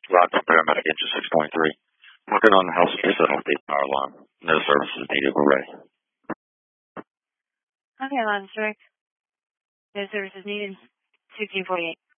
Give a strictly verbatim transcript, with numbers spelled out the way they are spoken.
Rock paramedic engine six twenty-three. Working on the house of settle the power alarm. No services needed. We're ready. Okay, Alarm Strike. No services needed. sixteen forty-eight.